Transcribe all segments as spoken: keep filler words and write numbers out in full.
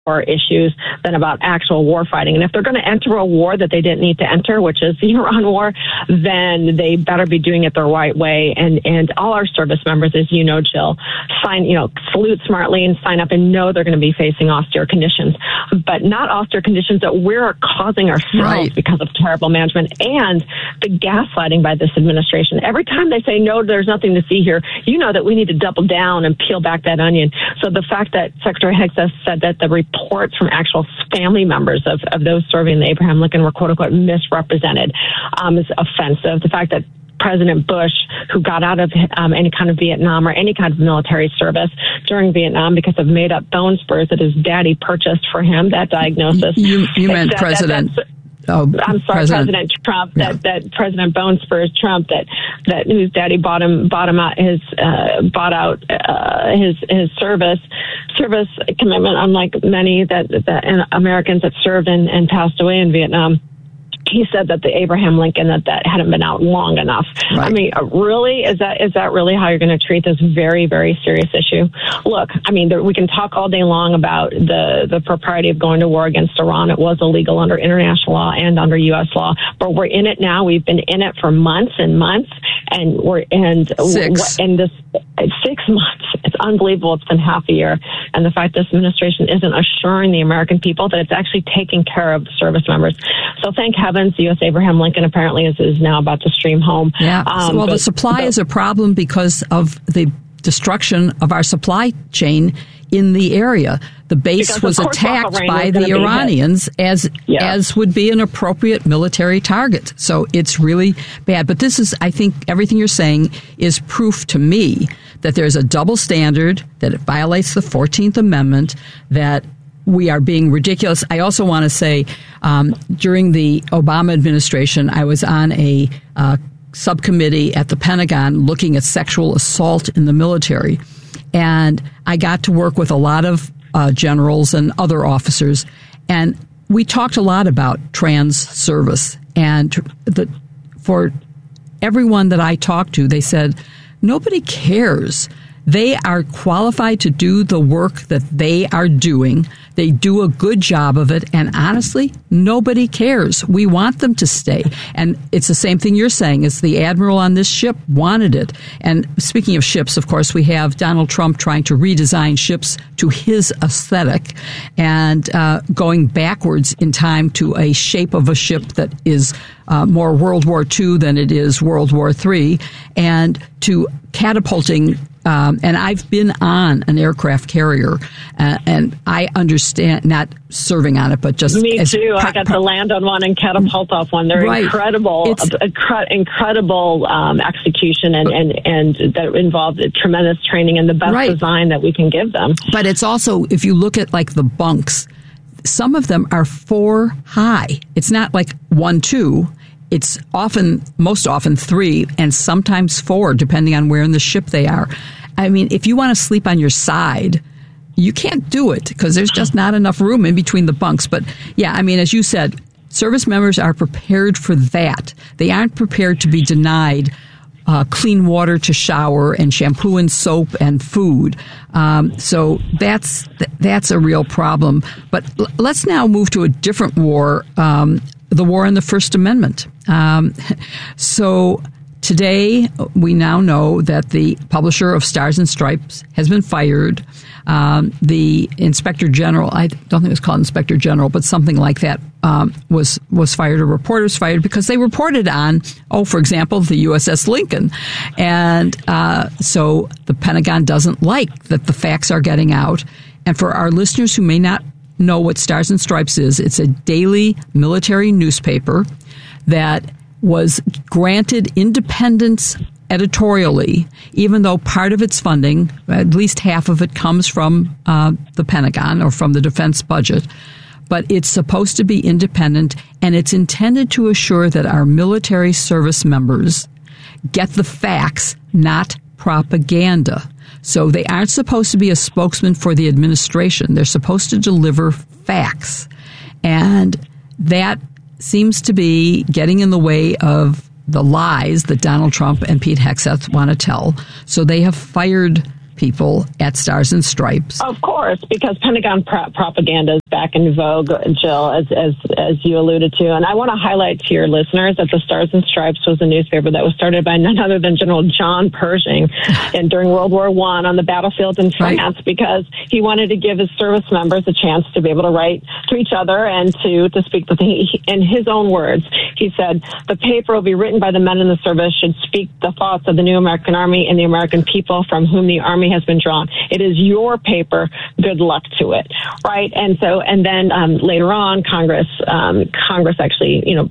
war issues than about actual war fighting. And if they're going to enter a war that they didn't need to enter, which is the Iran war, then they better be doing it the right way. And, and all our service members, as you know, Jill, sign, you know, salute smartly and sign up and know they're going to be facing austere conditions, but not austere conditions that we're causing ourselves right. because of terrible management and the gaslighting by this administration. Every time they say, no, there's nothing to see here, you know that we need to double down and peel back that onion. So the fact that Secretary Hegseth said that the reports from actual family members of, of those serving the Abraham Lincoln were, quote unquote, misrepresented um, is offensive. The fact that President Bush, who got out of um, any kind of Vietnam or any kind of military service during Vietnam because of made-up bone spurs that his daddy purchased for him, that diagnosis. You, you meant that, President... That, Oh, I'm sorry, President, President Trump. That, yeah. that President Bone Spurs Trump. That that whose daddy bought him bought him out his uh, bought out uh, his his service service commitment. Unlike many that that Americans that served and, and passed away in Vietnam. He said that the Abraham Lincoln, that that hadn't been out long enough. Right. I mean, really, is that is that really how you're going to treat this very, very serious issue? Look, I mean, there, we can talk all day long about the, the propriety of going to war against Iran. It was illegal under international law and under U S law, but we're in it now. We've been in it for months and months, and we're and six. and this six months. It's unbelievable. It's been half a year, and the fact this administration isn't assuring the American people that it's actually taking care of the service members. So thank heaven. The U S Abraham Lincoln apparently is, is now about to stream home. Yeah. Um, well, but, the supply but, is a problem because of the destruction of our supply chain in the area. The base was attacked by the Iranians as yeah. as would be an appropriate military target. So it's really bad. But this is, I think, everything you're saying is proof to me that there's a double standard, that it violates the fourteenth Amendment, that we are being ridiculous. I also want to say, um, during the Obama administration, I was on a uh, subcommittee at the Pentagon looking at sexual assault in the military. And I got to work with a lot of uh, generals and other officers. And we talked a lot about trans service. And the, for everyone that I talked to, they said, nobody cares. They are qualified to do the work that they are doing. They do a good job of it. And honestly, nobody cares. We want them to stay. And it's the same thing you're saying. Is the admiral on this ship wanted it. And speaking of ships, of course, we have Donald Trump trying to redesign ships to his aesthetic and uh, going backwards in time to a shape of a ship that is uh, more World War Two than it is World War Three, and to catapulting. Um, and I've been on an aircraft carrier, uh, and I understand, not serving on it, but just... Me as too. Pro- I got to land on one and catapult off one. They're right. incredible, incre- incredible um, execution, and, and, and that involved tremendous training and the best right. design that we can give them. But it's also, if you look at like the bunks, some of them are four high. It's not like one, two. It's often, most often three, and sometimes four, depending on where in the ship they are. I mean, if you want to sleep on your side, you can't do it because there's just not enough room in between the bunks. But yeah, I mean, as you said, service members are prepared for that. They aren't prepared to be denied uh, clean water to shower and shampoo and soap and food. Um, so that's that's a real problem. But l- let's now move to a different war. Um, The war on the First Amendment. Um, so today, we now know that the publisher of Stars and Stripes has been fired. Um, the Inspector General, I don't think it was called Inspector General, but something like that, um, was was fired. A reporter was fired because they reported on, oh, for example, the U S S Lincoln. And uh, so the Pentagon doesn't like that the facts are getting out. And for our listeners who may not know what Stars and Stripes is, it's a daily military newspaper that was granted independence editorially, even though part of its funding, at least half of it, comes from uh, the Pentagon or from the defense budget. But it's supposed to be independent, and it's intended to assure that our military service members get the facts, not propaganda. So they aren't supposed to be a spokesman for the administration. They're supposed to deliver facts. And that seems to be getting in the way of the lies that Donald Trump and Pete Hegseth want to tell. So they have fired people at Stars and Stripes. Of course, because Pentagon pro- propaganda is back in vogue, Jill, as, as as you alluded to. And I want to highlight to your listeners that the Stars and Stripes was a newspaper that was started by none other than General John Pershing and during World War One on the battlefield in France, right, because he wanted to give his service members a chance to be able to write to each other and to, to speak with he, in his own words. He said, the paper will be written by the men in the service, should speak the thoughts of the new American Army and the American people from whom the Army has been drawn. It is your paper. Good luck to it. Right. And so, and then um, later on, Congress, um, Congress actually, you know,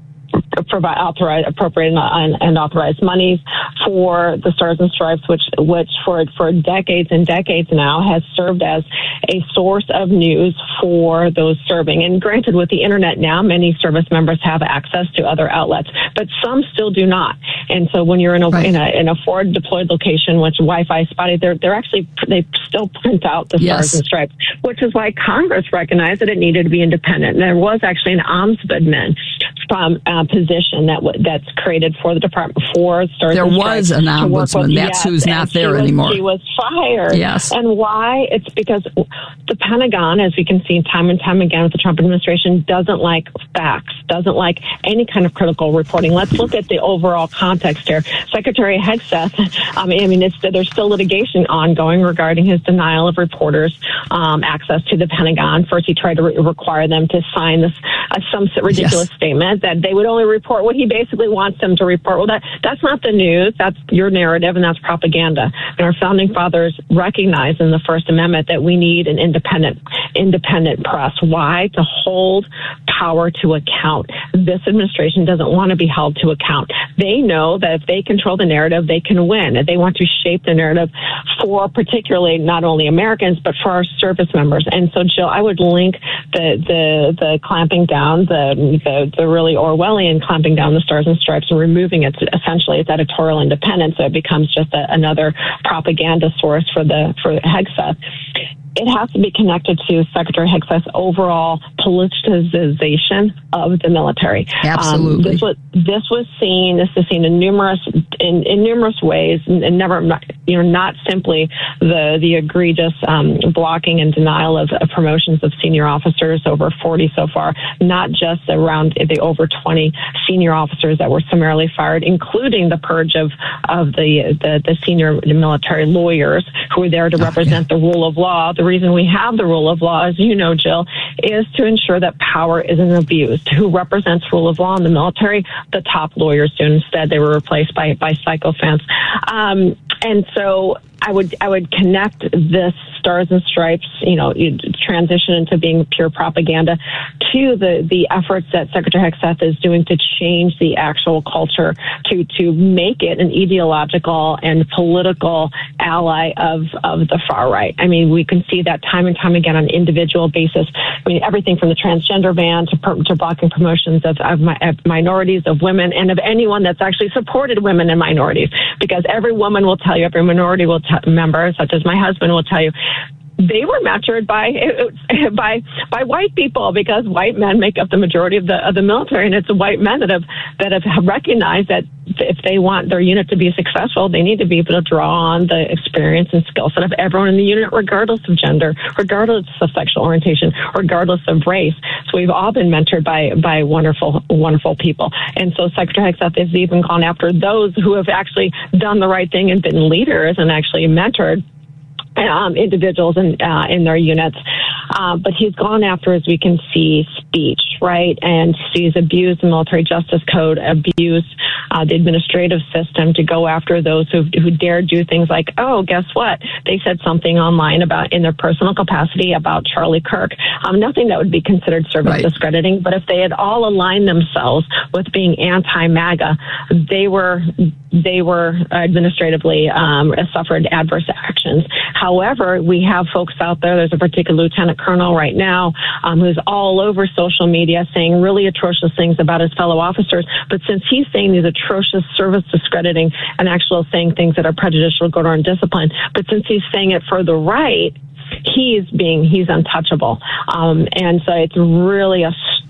provide authorize appropriate and, and authorized monies for the Stars and Stripes, which which for for decades and decades now has served as a source of news for those serving. And granted, with the internet now, many service members have access to other outlets, but some still do not. And so when you're in a right. in a in a forward deployed location, which Wi-Fi spotty, they're they're actually they still print out the yes. Stars and Stripes, which is why Congress recognized that it needed to be independent. And there was actually an ombudsman from uh, position that w- that's created for the department for Stars there and Stripes. There was an ombudsman. That's yes, who's not there was, anymore. She was fired. Yes. And why? It's because the Pentagon, as we can see time and time again with the Trump administration, doesn't like facts, doesn't like any kind of critical reporting. Let's look at the overall context here. Secretary Hegseth, um, I mean, it's, there's still litigation ongoing regarding his denial of reporters um, access to the Pentagon. First, he tried to re- require them to sign this uh, some ridiculous yes. statement that they would only report what he basically wants them to report. Well, that that's not the news. That's your narrative, and that's propaganda. And our founding fathers recognized in the First Amendment that we need an independent, independent press. Why? To hold power to account. This administration doesn't want to be held to account. They know that if they control the narrative, they can win. And they want to shape the narrative for particularly not only Americans, but for our service members. And so, Jill, I would link the the, the clamping down, the, the the really Orwellian clamping down the Stars and Stripes and removing its essentially its editorial independence, so it becomes just a, another propaganda source for the for Hegseth. It has to be connected to Secretary Hegseth's overall politicization of the military. Absolutely. Um, this was this was seen. This is seen in numerous in, in numerous ways, and, and never, you know, not simply the the egregious um, blocking and denial of, of promotions of senior officers, over forty so far. Not just around the over twenty senior officers that were summarily fired, including the purge of of the the, the senior military lawyers who were there to represent oh, yeah. the rule of law. The reason we have the rule of law, as you know, Jill, is to ensure that power isn't abused. Who represents rule of law in the military? The top lawyers do. Instead, they were replaced by by sycophants. Um, and so I would I would connect this Stars and Stripes, you know, transition into being pure propaganda, to the, the efforts that Secretary Hegseth is doing to change the actual culture, to to make it an ideological and political ally of, of the far right. I mean, we can see that time and time again on an individual basis. I mean, everything from the transgender ban to, to blocking promotions of, of, my, of minorities, of women, and of anyone that's actually supported women and minorities. Because every woman will tell you, every minority will t- member, such as my husband, will tell you, they were mentored by by by white people, because white men make up the majority of the of the military, and it's the white men that have that have recognized that if they want their unit to be successful, they need to be able to draw on the experience and skill set of everyone in the unit, regardless of gender, regardless of sexual orientation, regardless of race. So we've all been mentored by by wonderful wonderful people, and so Secretary Hegseth has even gone after those who have actually done the right thing and been leaders and actually mentored Um, individuals in, uh, in their units. Uh, but he's gone after, as we can see, speech, right? And he's abused the military justice code, abused uh, the administrative system to go after those who, who dare do things like, oh, guess what? They said something online about, in their personal capacity, about Charlie Kirk. Um, nothing that would be considered service right. discrediting, but if they had all aligned themselves with being anti-MAGA, they were they were administratively um, suffered adverse actions. However, we have folks out there. There's a particular lieutenant colonel right now um, who's all over social media saying really atrocious things about his fellow officers. But since he's saying these atrocious service discrediting and actually saying things that are prejudicial to our own discipline, but since he's saying it for the right, he's being he's untouchable. Um, and so it's really a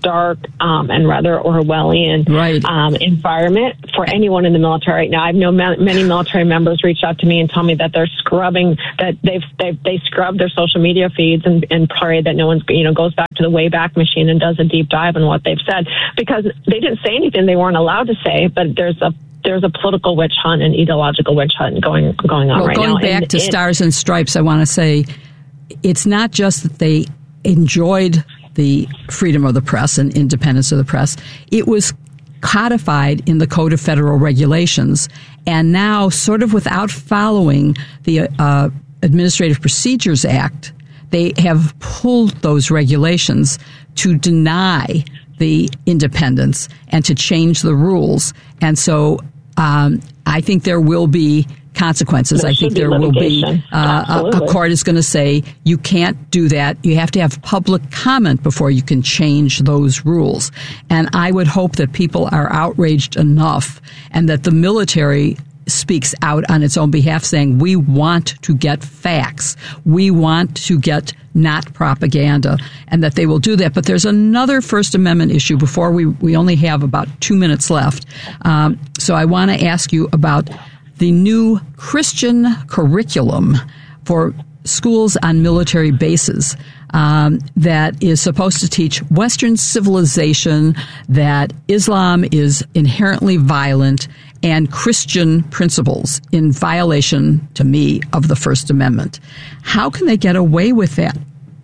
dark um, and rather Orwellian right. um, environment for anyone in the military right now. I've known ma- many military members reach out to me and tell me that they're scrubbing, that they've, they've they scrub their social media feeds and, and pray that no one's, you know, goes back to the Wayback Machine and does a deep dive on what they've said, because they didn't say anything they weren't allowed to say, but there's a there's a political witch hunt and ideological witch hunt going going on well, right going now. Going back and to it, Stars and Stripes, I want to say it's not just that they enjoyed the freedom of the press and independence of the press. It was codified in the Code of Federal Regulations, and now, sort of without following the uh, Administrative Procedures Act, they have pulled those regulations to deny the independence and to change the rules. And so um, I think there will be consequences. There I think there will be, uh, a, a court is going to say, you can't do that. You have to have public comment before you can change those rules. And I would hope that people are outraged enough and that the military speaks out on its own behalf, saying we want to get facts. We want to get not propaganda, and that they will do that. But there's another First Amendment issue before we, we only have about two minutes left. Um, so I want to ask you about the new Christian curriculum for schools on military bases um, that is supposed to teach Western civilization, that Islam is inherently violent, and Christian principles in violation, to me, of the First Amendment. How can they get away with that?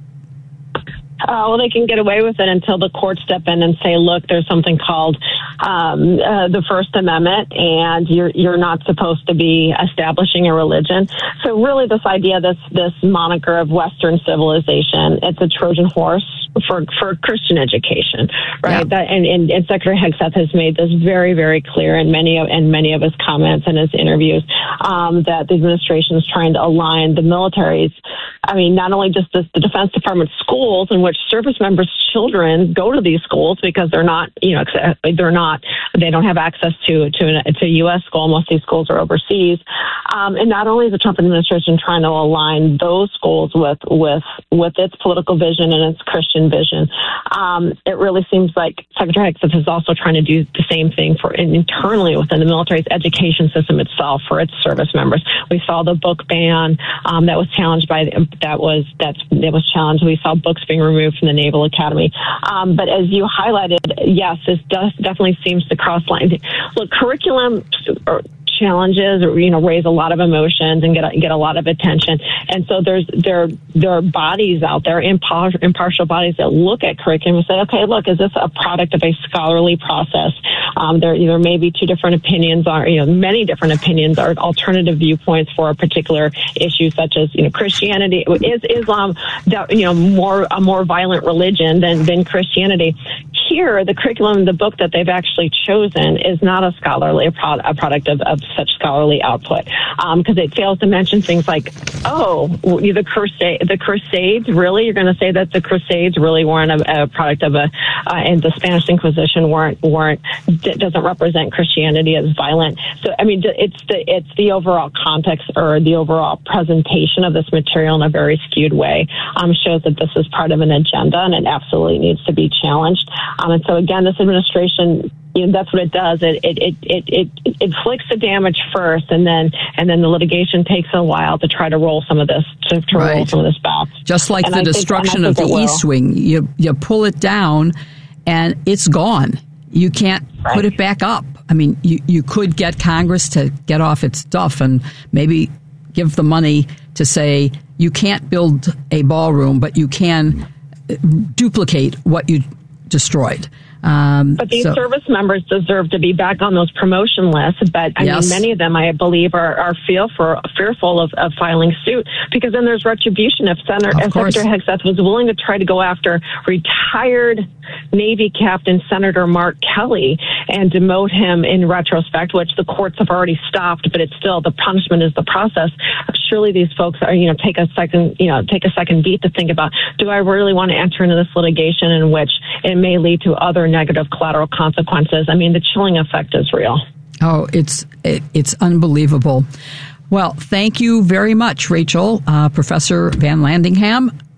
Uh, well, they can get away with it until the courts step in and say, look, there's something called um, uh, the First Amendment, and you're you're not supposed to be establishing a religion. So really this idea, this this moniker of Western civilization, it's a Trojan horse for, for Christian education, right? Yeah. That, and, and, and Secretary Hegseth has made this very, very clear in many of, in many of his comments and his interviews, um, that the administration is trying to align the military's, I mean, not only just the, the Defense Department schools in which service members' children go to these schools because they're not, you know, they're not, they don't have access to to, an, to a U S school. Most of these schools are overseas. Um, and not only is the Trump administration trying to align those schools with with with its political vision and its Christian vision, um, it really seems like Secretary Hegseth is also trying to do the same thing for internally within the military's education system itself for its service members. We saw the book ban um, that was challenged by that was that's that was challenged. We saw books being removed from the Naval Academy. Um, but as you highlighted, yes, this does definitely seems to cross lines. Look, curriculum or challenges, or, you know, raise a lot of emotions and get a, get a lot of attention. And so there's there there are bodies out there, impar- impartial bodies that look at curriculum and say, okay, look, is this a product of a scholarly process? Um, there there may be two different opinions, or you know, many different opinions, or alternative viewpoints for a particular issue, such as you know, Christianity. Is Islam, you know, more a more violent religion than than Christianity? Here, the curriculum, the book that they've actually chosen is not a scholarly, a, pro- a product of, of such scholarly output, because um, it fails to mention things like, oh, the crusade, the Crusades, really? You're going to say that the Crusades really weren't a, a product of a, uh, and the Spanish Inquisition weren't, weren't, d- doesn't represent Christianity as violent. So, I mean, it's the, it's the overall context or the overall presentation of this material in a very skewed way, um, shows that this is part of an agenda and it absolutely needs to be challenged. Um, and so again, this administration, you know, that's what it does. It it, it it it it inflicts the damage first, and then and then the litigation takes a while to try to roll some of this to, to right. roll some of this back. Just like and the I destruction think, of the East Wing, you you pull it down, and it's gone. You can't right. put it back up. I mean, you you could get Congress to get off its duff and maybe give the money to say you can't build a ballroom, but you can duplicate what you destroyed. Um, but these so, service members deserve to be back on those promotion lists. But I yes. mean, many of them, I believe, are, are feel for, fearful of, of filing suit, because then there's retribution. If, Senator, if Secretary Hegseth was willing to try to go after retired Navy Captain Senator Mark Kelly and demote him in retrospect, which the courts have already stopped, but it's still the punishment is the process. Surely these folks are, you know, take a second, you know, take a second beat to think about, do I really want to enter into this litigation in which it may lead to other negative collateral consequences? I mean, the chilling effect is real. Oh, it's it, it's unbelievable. Well, thank you very much, Rachel. Uh, Professor Van Landingham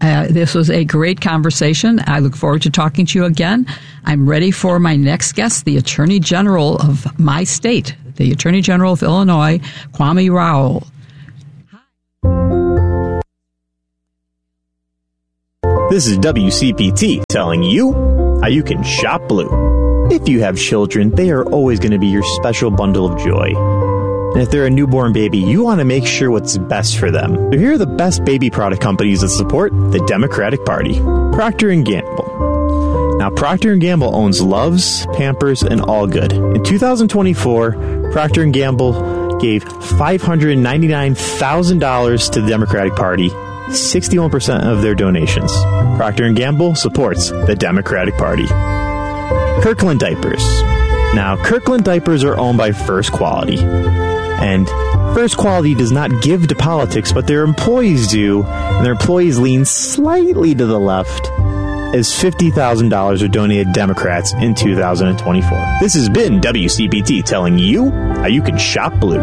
Uh, this was a great conversation. I look forward to talking to you again. I'm ready for my next guest, the Attorney General of my state, the Attorney General of Illinois, Kwame Raoul. This is W C P T telling you how you can shop blue. If you have children, they are always going to be your special bundle of joy. And if they're a newborn baby, you want to make sure what's best for them. So here are the best baby product companies that support the Democratic Party. Procter and Gamble. Now, Procter and Gamble owns Luvs, Pampers, and All Good. In two thousand twenty-four, Procter and Gamble gave five hundred ninety-nine thousand dollars to the Democratic Party, sixty-one percent of their donations. Procter and Gamble supports the Democratic Party. Kirkland Diapers. Now, Kirkland Diapers are owned by First Quality. And First Quality does not give to politics, but their employees do, and their employees lean slightly to the left, as fifty thousand dollars are donated to Democrats in two thousand twenty-four. This has been W C P T telling you how you can shop blue.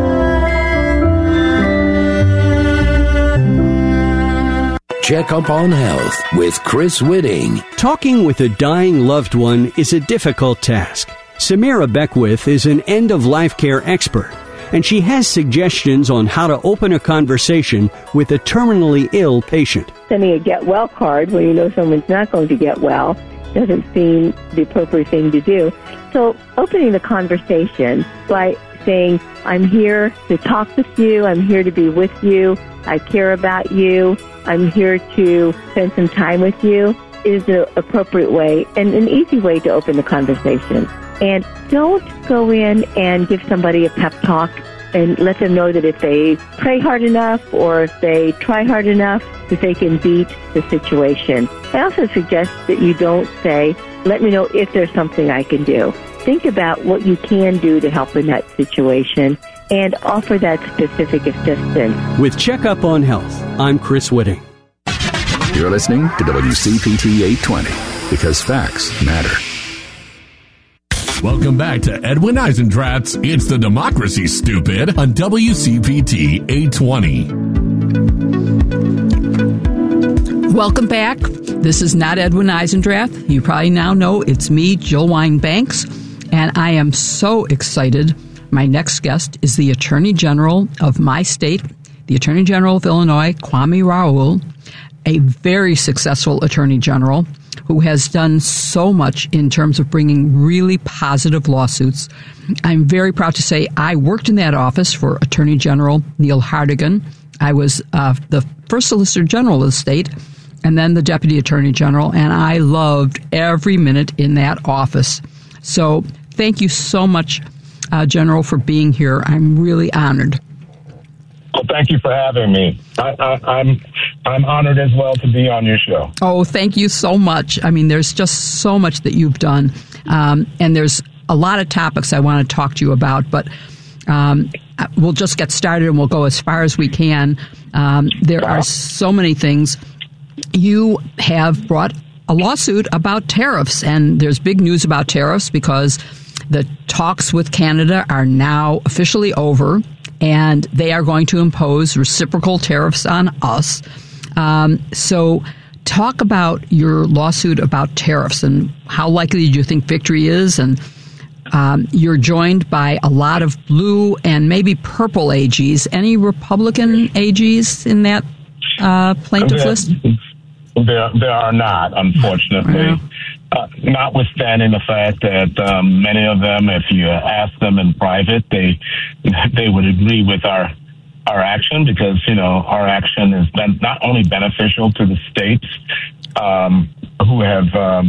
Check Up on Health with Chris Whitting. Talking with a dying loved one is a difficult task. Samira Beckwith is an end-of-life care expert, and she has suggestions on how to open a conversation with a terminally ill patient. Sending a get well card when you know someone's not going to get well doesn't seem the appropriate thing to do. So opening the conversation by saying, I'm here to talk with you, I'm here to be with you, I care about you, I'm here to spend some time with you, is the appropriate way and an easy way to open the conversation. And don't go in and give somebody a pep talk and let them know that if they pray hard enough or if they try hard enough, that they can beat the situation. I also suggest that you don't say, let me know if there's something I can do. Think about what you can do to help in that situation and offer that specific assistance. With Checkup on Health, I'm Chris Whitting. You're listening to W C P T eight twenty, because facts matter. Welcome back to Edwin Eisendrath's It's the Democracy, Stupid, on W C P T eight twenty. Welcome back. This is not Edwin Eisendrath. You probably now know it's me, Jill Wine-Banks, and I am so excited. My next guest is the Attorney General of my state, the Attorney General of Illinois, Kwame Raoul, a very successful Attorney General who has done so much in terms of bringing really positive lawsuits. I'm very proud to say I worked in that office for Attorney General Neil Hartigan. I was uh, the first Solicitor General of the state and then the Deputy Attorney General, and I loved every minute in that office. So thank you so much, uh, General, for being here. I'm really honored. Well, thank you for having me. I, I, I'm I'm honored as well to be on your show. Oh, thank you so much. I mean, there's just so much that you've done, um, and there's a lot of topics I want to talk to you about, but um, we'll just get started and we'll go as far as we can. Um, there wow. are so many things. You have brought a lawsuit about tariffs, and there's big news about tariffs because the talks with Canada are now officially over, and they are going to impose reciprocal tariffs on us. Um, so talk about your lawsuit about tariffs and how likely do you think victory is? And um, you're joined by a lot of blue and maybe purple A Gs. Any Republican A Gs in that uh, plaintiff there, list? There, there are not, unfortunately. Yeah. Uh, notwithstanding the fact that um, many of them, if you ask them in private, they they would agree with our our action because, you know, our action has been not only beneficial to the states um, who have um,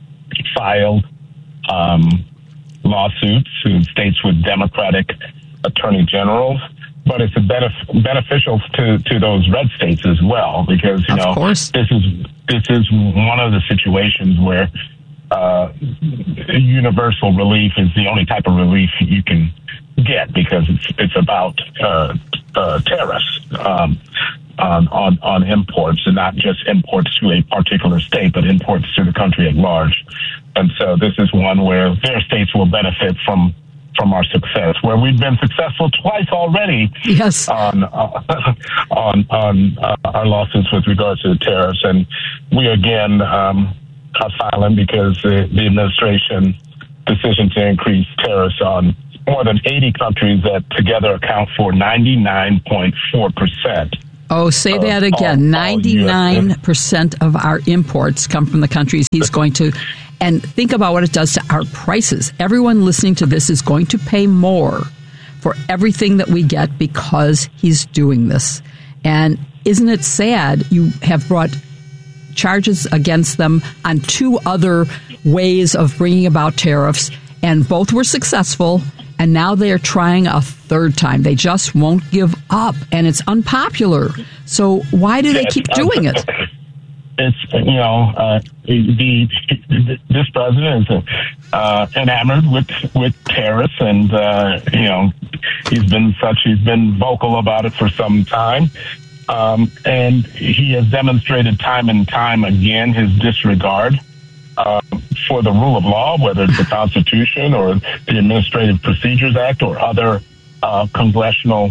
filed um, lawsuits, to states with Democratic attorney generals, but it's a benef- beneficial to, to those red states as well because, you of know, course. this is this is one of the situations where uh, universal relief is the only type of relief you can get because it's it's about uh, uh, tariffs um, on, on on imports and not just imports to a particular state, but imports to the country at large. And so this is one where their states will benefit from from our success, where we've been successful twice already. Yes. On uh, on on uh, our lawsuits with regards to the tariffs, and we again um, are filing because the, the administration decision to increase tariffs on more than eighty countries that together account for ninety-nine point four percent. Oh, say that again. ninety-nine percent of our imports come from the countries he's going to. And think about what it does to our prices. Everyone listening to this is going to pay more for everything that we get because he's doing this. And isn't it sad you have brought charges against them on two other ways of bringing about tariffs, and both were successful, and now they are trying a third time. They just won't give up, and it's unpopular. So why do they keep doing it? It's, you know, uh, the, the this president is uh, enamored with with tariffs, and uh, you know, he's been such he's been vocal about it for some time, um, and he has demonstrated time and time again his disregard uh, for the rule of law, whether it's the Constitution or the Administrative Procedures Act or other uh, congressional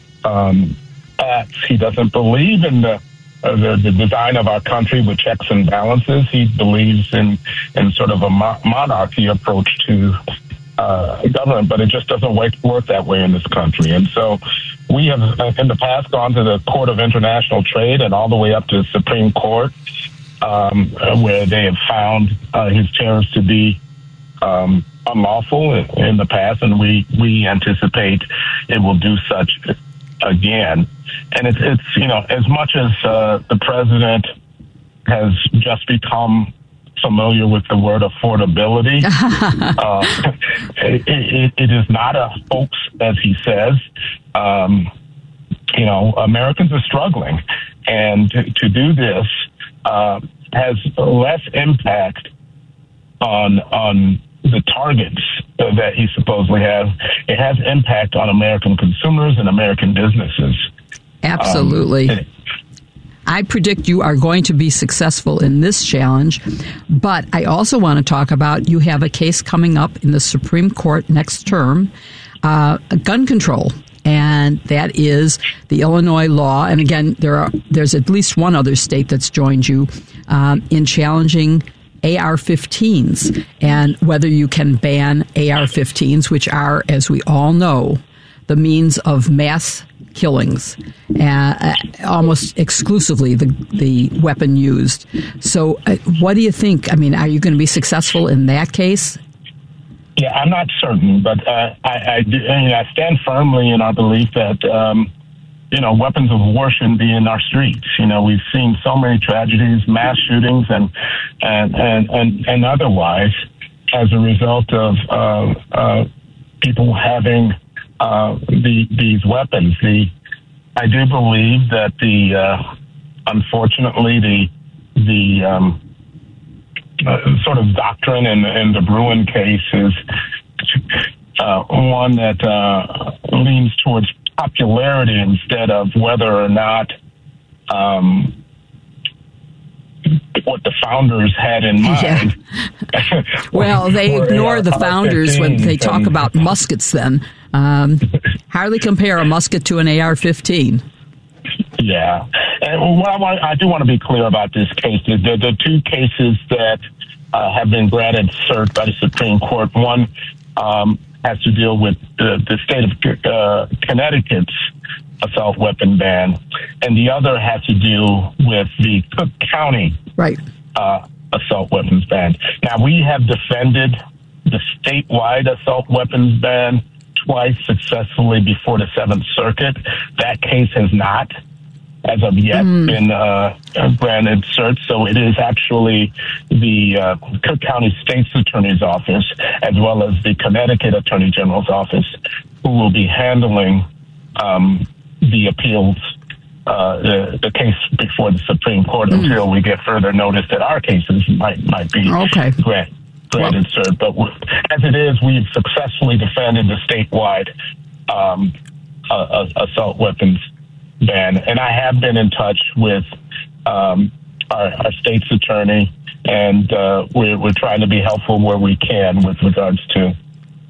um, acts. He doesn't believe in the Uh, the, the design of our country with checks and balances. He believes in, in sort of a mo- monarchy approach to uh, government, but it just doesn't work, work that way in this country. And so we have, uh, in the past, gone to the Court of International Trade and all the way up to the Supreme Court, um, where they have found uh, his tariffs to be um, unlawful in, in the past, and we, we anticipate it will do such again. And it's, it's, you know, as much as uh, the president has just become familiar with the word affordability, uh, it, it, it is not a hoax, as he says. Um, you know, Americans are struggling. And to, to do this uh, has less impact on on the targets that he supposedly has. It has impact on American consumers and American businesses. Absolutely. Um, I predict you are going to be successful in this challenge, but I also want to talk about you have a case coming up in the Supreme Court next term, uh, gun control, and that is the Illinois law. And again, there are there's at least one other state that's joined you um, in challenging A R fifteens and whether you can ban A R fifteens, which are, as we all know, the means of mass killings, uh, almost exclusively the the weapon used. So uh, what do you think? I mean, are you going to be successful in that case? Yeah, I'm not certain, but uh, I, I, do, I, mean, I stand firmly in our belief that, um, you know, weapons of war shouldn't be in our streets. You know, we've seen so many tragedies, mass shootings, and and and, and, and otherwise as a result of uh, uh, people having Uh, the, these weapons. The I do believe that the uh, unfortunately the the um, uh, sort of doctrine in, in the Bruen case is uh, one that uh, leans towards popularity instead of whether or not um, what the founders had in mind. Yeah. Well, they ignore the founders when they talk about muskets then. Um, hardly compare a musket to an A R fifteen. Yeah. And what I, want, I do want to be clear about this case. The, the, the two cases that uh, have been granted cert by the Supreme Court, one um, has to deal with the, the state of uh, Connecticut's assault weapon ban, and the other has to deal with the Cook County right. uh, assault weapons ban. Now, we have defended the statewide assault weapons ban twice successfully before the Seventh Circuit. That case has not, as of yet, mm. been uh, granted cert. So it is actually the uh, Cook County State's Attorney's Office, as well as the Connecticut Attorney General's Office, who will be handling um, the appeals, uh, the, the case before the Supreme Court mm. until we get further notice that our cases might might be okay. granted. Granted, sir, but as it is, we've successfully defended the statewide um, uh, assault weapons ban, and I have been in touch with um, our, our state's attorney, and uh, we're, we're trying to be helpful where we can with regards to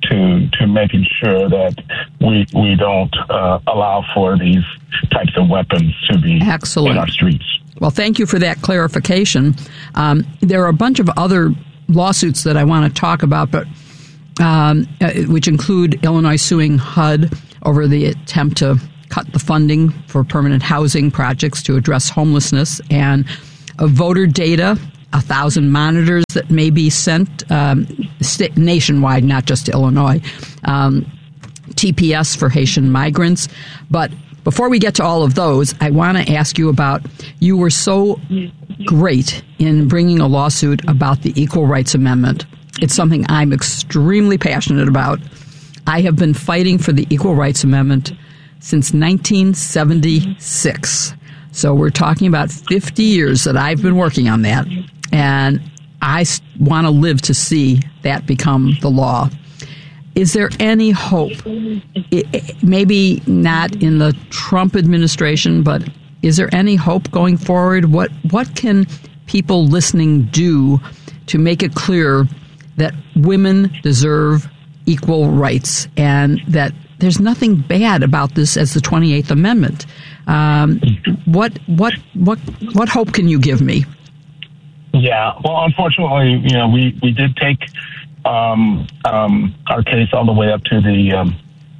to to making sure that we we don't uh, allow for these types of weapons to be Excellent. in our streets. Well, thank you for that clarification. Um, there are a bunch of other lawsuits that I want to talk about, but um, uh, which include Illinois suing H U D over the attempt to cut the funding for permanent housing projects to address homelessness, and uh, voter data, a thousand monitors that may be sent um, st- nationwide, not just to Illinois, um, T P S for Haitian migrants. But before we get to all of those, I want to ask you about, you were so great in bringing a lawsuit about the Equal Rights Amendment. It's something I'm extremely passionate about. I have been fighting for the Equal Rights Amendment since nineteen seventy-six. So we're talking about fifty years that I've been working on that, and I want to live to see that become the law. Is there any hope, it, maybe not in the Trump administration, but is there any hope going forward? What what can people listening do to make it clear that women deserve equal rights and that there's nothing bad about this as the twenty-eighth Amendment? Um, what what what what hope can you give me? Yeah, well, unfortunately, you know, we, we did take um, um, our case all the way up to the um,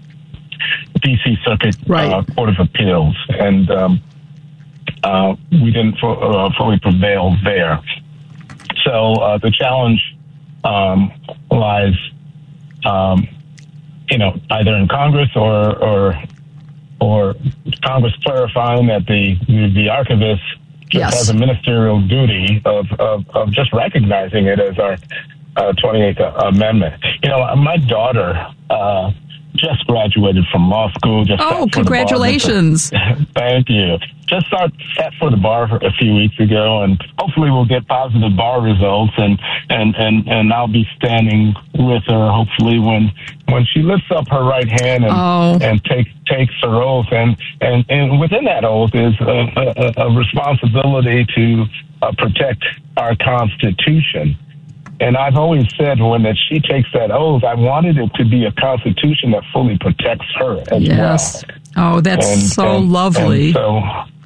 D C Circuit right. uh, Court of Appeals, and um, uh, we didn't fu- uh, fully prevail there. So uh, the challenge um, lies, um, you know, either in Congress or or or Congress clarifying that the the archivist just yes. has a ministerial duty of, of, of just recognizing it as our uh, twenty-eighth Amendment. You know, my daughter uh, just graduated from law school. Just oh, congratulations. Thank you. Just start, sat for the bar a few weeks ago, and hopefully we'll get positive bar results, and, and, and, and I'll be standing with her, hopefully, when when she lifts up her right hand and oh. and takes takes her oath. And, and, and within that oath is a, a, a responsibility to uh, protect our Constitution. And I've always said when that she takes that oath, I wanted it to be a Constitution that fully protects her as yes. well. Oh, that's and, so and, lovely. And so,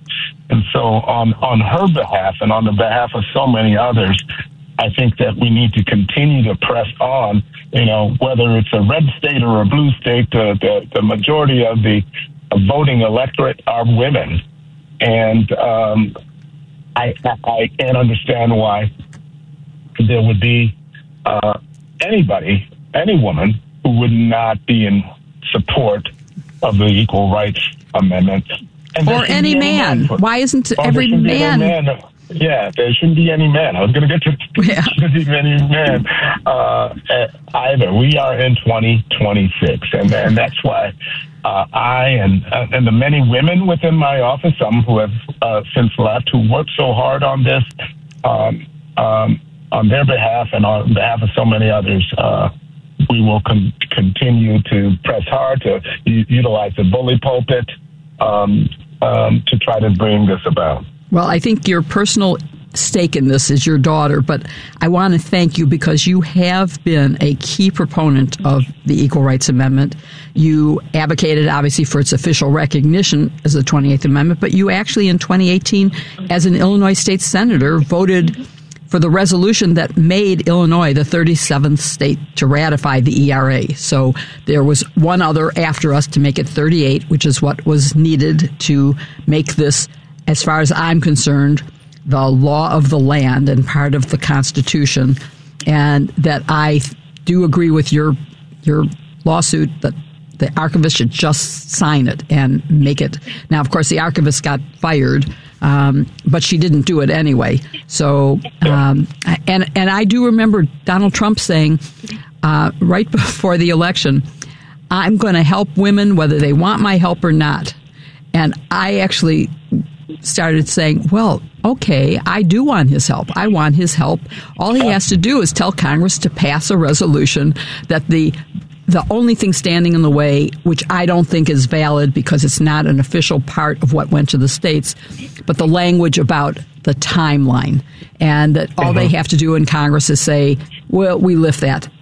and so on, on her behalf and on the behalf of so many others, I think that we need to continue to press on, you know, whether it's a red state or a blue state, the, the, the majority of the voting electorate are women. And um, I, I can't understand why there would be uh, anybody, any woman, who would not be in support of the Equal Rights Amendment. And or any man. man. Why isn't oh, every man? man? Yeah, there shouldn't be any man. I was going to get to yeah. there shouldn't be any man uh, either. We are in twenty twenty-six, and, and that's why uh, I and uh, and the many women within my office, some who have uh, since left, who worked so hard on this, um, um, on their behalf and on behalf of so many others, uh, we will con- continue to press hard to u- utilize the bully pulpit um, um, to try to bring this about. Well, I think your personal stake in this is your daughter, but I want to thank you because you have been a key proponent of the Equal Rights Amendment. You advocated, obviously, for its official recognition as the twenty-eighth Amendment, but you actually, in twenty eighteen, as an Illinois state senator, voted for the resolution that made Illinois the thirty-seventh state to ratify the E R A. So there was one other after us to make it thirty-eight, which is what was needed to make this, as far as I'm concerned, the law of the land and part of the Constitution. And that I do agree with your your lawsuit that the archivist should just sign it and make it. Now, of course, the archivist got fired, um, but she didn't do it anyway. So, um, and and I do remember Donald Trump saying uh, right before the election, I'm going to help women whether they want my help or not. And I actually started saying, well, okay, I do want his help. I want his help. All he has to do is tell Congress to pass a resolution that the the only thing standing in the way, which I don't think is valid because it's not an official part of what went to the states, but the language about the timeline, and that all they have to do in Congress is say, well, we lift that.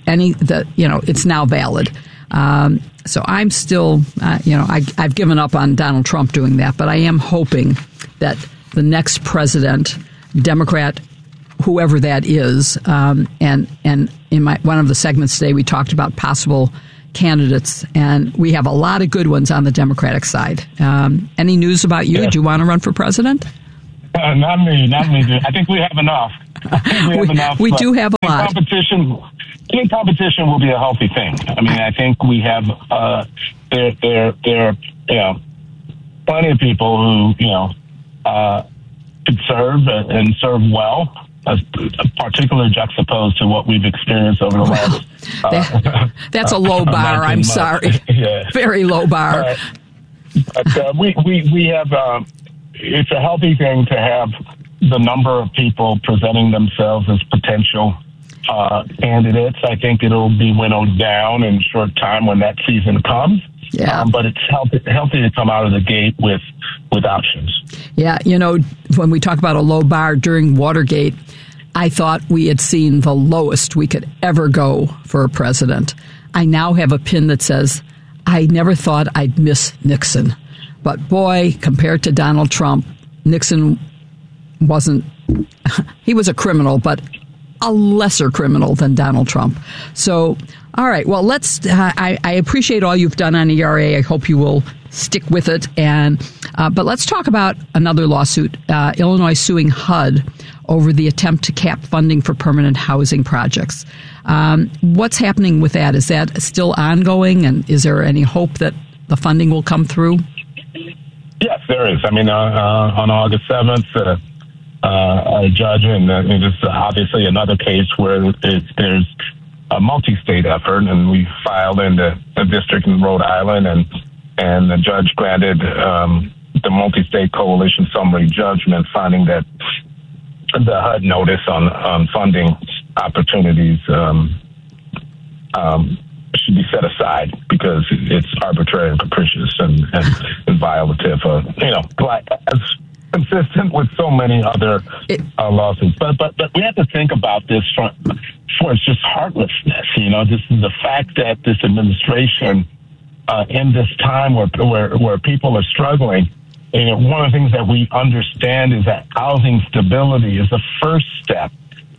any that you know it's now valid. Um, so I'm still, uh, you know, I, I've given up on Donald Trump doing that, but I am hoping that the next president, Democrat, whoever that is, um, and and in my one of the segments today, we talked about possible candidates, and we have a lot of good ones on the Democratic side. Um, any news about you? Yeah. Do you want to run for president? Uh, not me, not me. I think we have enough. I think we have we, enough. We do have a lot. Competition, I think competition will be a healthy thing. I mean, I think we have uh, there, there, there, you know, plenty of people who you know uh, could serve and serve well. Uh, particularly juxtaposed to what we've experienced over the last. Uh, that, that's a low bar. I'm months. sorry. Yeah. Very low bar. Uh, but uh, we we we have. Uh, it's a healthy thing to have the number of people presenting themselves as potential uh, candidates. I think it'll be winnowed down in short time when that season comes. Yeah. Um, but it's healthy, healthy to come out of the gate with with options. Yeah, you know, when we talk about a low bar during Watergate, I thought we had seen the lowest we could ever go for a president. I now have a pin that says, I never thought I'd miss Nixon. But boy, compared to Donald Trump, Nixon wasn't, he was a criminal, but a lesser criminal than Donald Trump. So, all right, well, let's, uh, I, I appreciate all you've done on E R A. I hope you will stick with it. And uh, but let's talk about another lawsuit, uh, Illinois suing H U D over the attempt to cap funding for permanent housing projects. Um, what's happening with that? Is that still ongoing? And is there any hope that the funding will come through? Yes, there is. I mean, uh, uh, on August seventh, uh, uh, a judge, and uh, this is obviously another case where it, there's a multi-state effort, and we filed in the, the district in Rhode Island, and and the judge granted um, the multi-state coalition summary judgment, finding that the H U D notice on, on funding opportunities um, um, should be set aside because it's arbitrary and capricious and, and, and violative of, you know, as consistent with so many other uh, lawsuits. But, but but we have to think about this for, for it's just heartlessness. You know, this is the fact that this administration, uh, in this time where, where, where people are struggling, and one of the things that we understand is that housing stability is the first step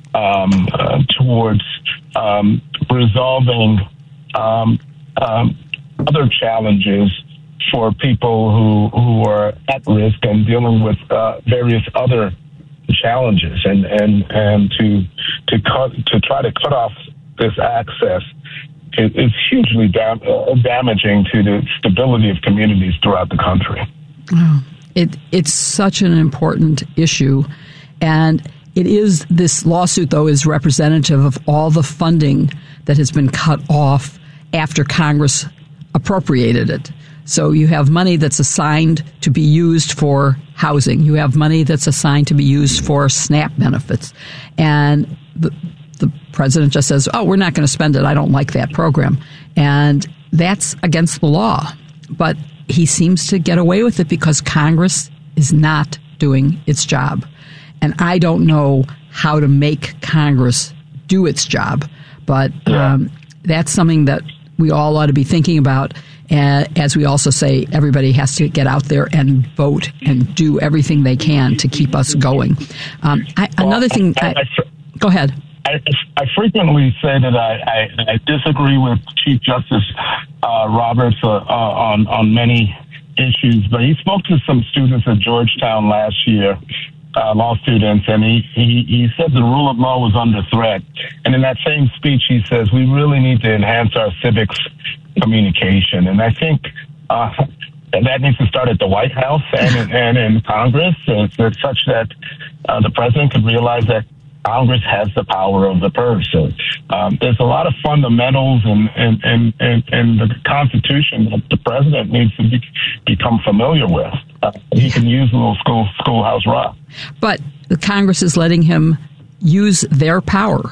um, uh, towards um, resolving um, um, other challenges for people who who are at risk and dealing with uh, various other challenges, and and and to to cut to try to cut off this access is, is hugely dam- uh, damaging to the stability of communities throughout the country. Oh, it it's such an important issue, and it is this lawsuit though is representative of all the funding that has been cut off after Congress appropriated it. So you have money that's assigned to be used for housing. You have money that's assigned to be used for SNAP benefits. And the, the president just says, oh, we're not going to spend it. I don't like that program. And that's against the law. But he seems to get away with it because Congress is not doing its job. And I don't know how to make Congress do its job. But um, that's something that we all ought to be thinking about. And as we also say, everybody has to get out there and vote and do everything they can to keep us going. Um, I, another well, thing, I, I, I, go ahead. I, I frequently say that I, I, I disagree with Chief Justice uh, Roberts uh, uh, on on many issues, but he spoke to some students at Georgetown last year, uh, law students, and he, he, he said the rule of law was under threat. And in that same speech, he says we really need to enhance our civics communication, and I think uh, that needs to start at the White House and, and in Congress, uh, such that uh, the president could realize that Congress has the power of the purse. So, um, there's a lot of fundamentals in, in, in, in, in the Constitution that the president needs to be, become familiar with. Uh, he can use a little school schoolhouse rock. But the Congress is letting him use their power.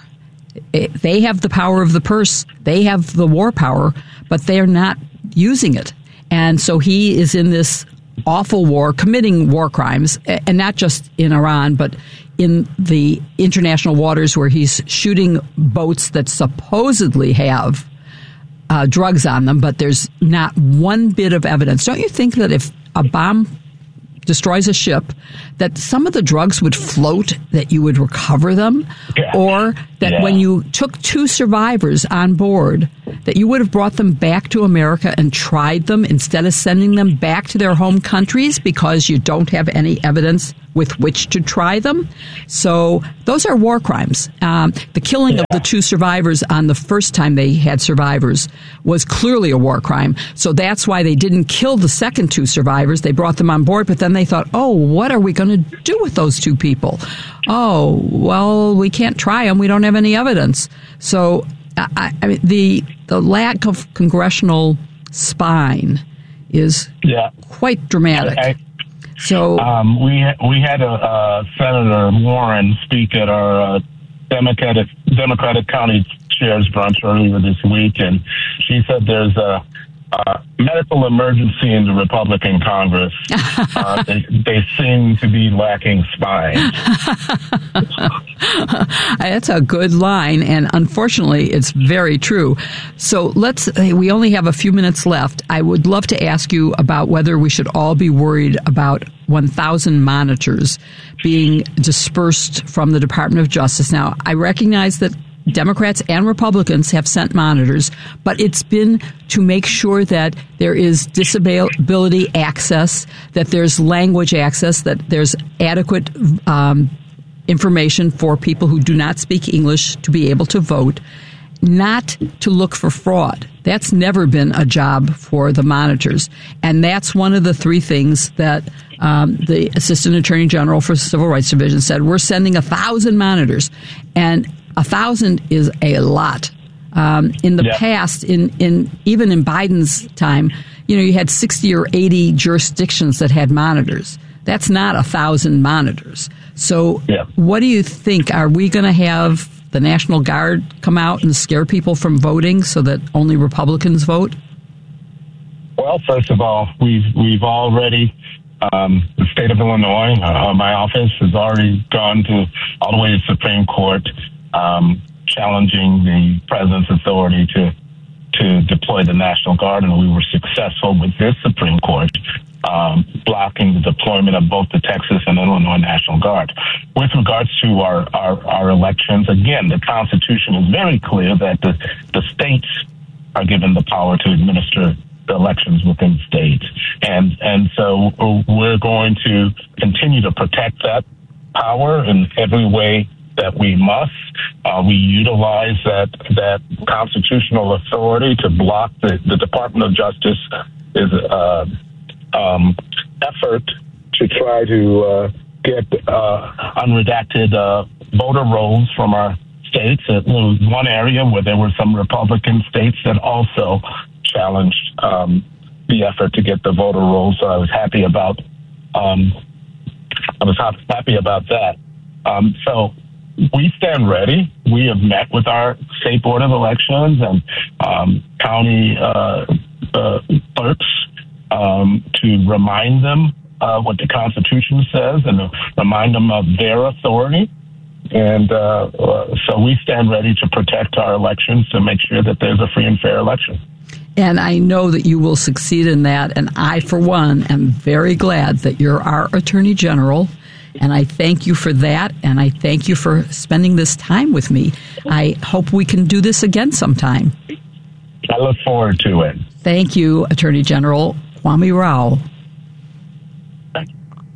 They have the power of the purse. They have the war power, but they're not using it. And so he is in this awful war, committing war crimes, and not just in Iran, but in the international waters where he's shooting boats that supposedly have uh, drugs on them, but there's not one bit of evidence. Don't you think that if a bomb destroys a ship, that some of the drugs would float, that you would recover them? Yeah. Or that yeah. when you took two survivors on board, that you would have brought them back to America and tried them instead of sending them back to their home countries because you don't have any evidence with which to try them? So those are war crimes. Um, the killing yeah. of the two survivors on the first time they had survivors was clearly a war crime. So that's why they didn't kill the second two survivors. They brought them on board, but then they thought, oh, what are we going to do with those two people? Oh, well, we can't try them. We don't have any evidence. So I, I mean, the the lack of congressional spine is yeah. quite dramatic. I, I, so um, we we had a uh, Senator Warren speak at our uh, Democratic Democratic County Chairs brunch earlier this week, and she said there's a, a medical emergency in the Republican Congress. uh, they, they seem to be lacking spine. That's a good line, and unfortunately, it's very true. So let's, we only have a few minutes left. I would love to ask you about whether we should all be worried about one thousand monitors being dispersed from the Department of Justice. Now, I recognize that Democrats and Republicans have sent monitors, but it's been to make sure that there is disability access, that there's language access, that there's adequate um, information for people who do not speak English to be able to vote, not to look for fraud. That's never been a job for the monitors. And that's one of the three things that um, the Assistant Attorney General for the Civil Rights Division said. We're sending a thousand monitors. And a thousand is a lot. Um, in the yeah. past, in, in even in Biden's time, you know, you had sixty or eighty jurisdictions that had monitors. That's not a thousand monitors. So yeah. what do you think? Are we going to have the National Guard come out and scare people from voting so that only Republicans vote? Well, first of all, we've we've already, um, the state of Illinois, uh, my office has already gone to all the way to the Supreme Court, um, challenging the president's authority to to deploy the National Guard, and we were successful with this Supreme Court, um, blocking the deployment of both the Texas and Illinois National Guard. With regards to our, our, our elections, again, the Constitution is very clear that the, the states are given the power to administer the elections within states. And, and so we're going to continue to protect that power in every way that we must. Uh, we utilize that that constitutional authority to block the, the Department of Justice is uh, um, effort to try to uh, get uh, unredacted uh, voter rolls from our states. It was one area where there were some Republican states that also challenged um, the effort to get the voter rolls. So I was happy about um, I was happy about that. Um, so. We stand ready. We have met with our state board of elections and um, county uh, uh, clerks um, to remind them uh, what the Constitution says and to remind them of their authority. And uh, uh, so we stand ready to protect our elections to make sure that there's a free and fair election. And I know that you will succeed in that. And I, for one, am very glad that you're our Attorney General. And I thank you for that, and I thank you for spending this time with me. I hope we can do this again sometime. I look forward to it. Thank you, Attorney General Kwame Rao. Thank you.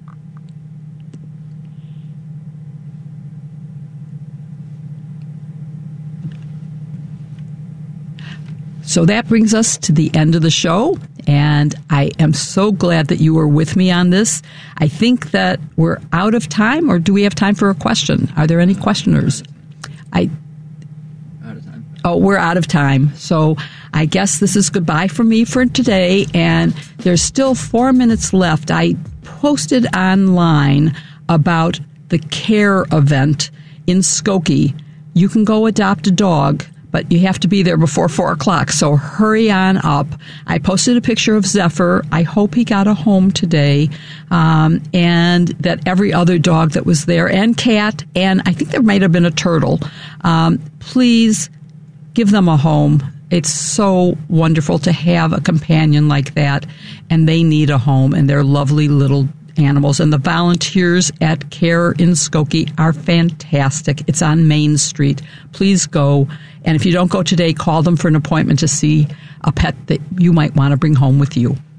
So that brings us to the end of the show, and I am so glad that you were with me on this. I think that we're out of time, or do we have time for a question? Are there any questioners? I out of time. Oh, we're out of time. So I guess this is goodbye from me for today, and there's still four minutes left. I posted online about the CARE event in Skokie. You can go adopt a dog, but you have to be there before four o'clock, so hurry on up. I posted a picture of Zephyr. I hope he got a home today, um, and that every other dog that was there, and cat, and I think there might have been a turtle, um, please give them a home. It's so wonderful to have a companion like that, and they need a home, and they're lovely little animals. And the volunteers at Care in Skokie are fantastic. It's on Main Street. Please go. And if you don't go today, call them for an appointment to see a pet that you might want to bring home with you.